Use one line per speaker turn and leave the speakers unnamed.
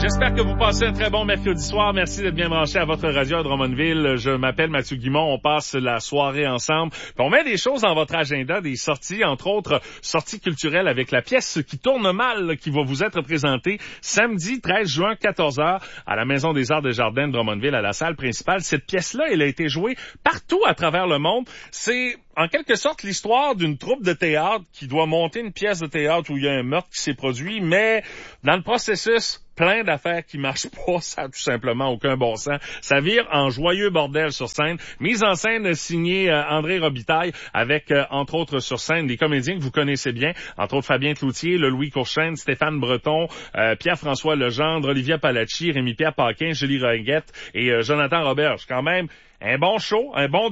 J'espère que vous passez un très bon mercredi soir. Merci d'être bien branché à votre radio à Drummondville. Je m'appelle Mathieu Guimond. On passe la soirée ensemble. Puis on met des choses dans votre agenda, des sorties, entre autres sorties culturelles avec la pièce qui tourne mal, qui va vous être présentée samedi 13 juin 14h à la Maison des Arts des Jardins de Drummondville, à la salle principale. Cette pièce-là, elle a été jouée partout à travers le monde. C'est en quelque sorte l'histoire d'une troupe de théâtre qui doit monter une pièce de théâtre où il y a un meurtre qui s'est produit, mais dans le processus, plein d'affaires qui marchent pas, ça a tout simplement aucun bon sens. Ça vire en joyeux bordel sur scène. Mise en scène signée André Robitaille avec, entre autres sur scène, des comédiens que vous connaissez bien, entre autres Fabien Cloutier, le Louis Courchaine, Stéphane Breton, Pierre-François Legendre, Olivia Palacci, Rémi-Pierre Paquin, Julie Ringuette et Jonathan Roberge. Quand même, un bon show, un bon